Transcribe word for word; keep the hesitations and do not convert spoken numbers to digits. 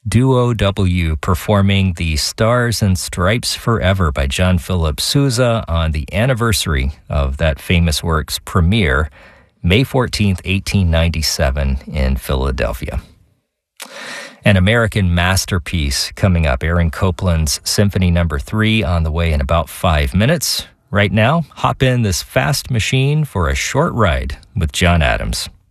Duo W performing the Stars and Stripes Forever by John Philip Sousa on the anniversary of that famous work's premiere, May fourteenth, eighteen ninety-seven in Philadelphia. An American masterpiece coming up, Aaron Copland's Symphony Number three on the way in about five minutes. Right now, hop in this fast machine for a short ride with John Adams.